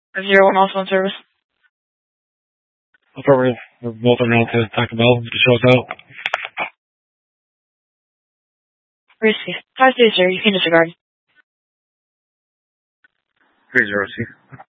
01 also on service. Affirmative. We're both on route to Taco Bell. You can show us out. Risky. 5-2, sir. You can disregard. 30C.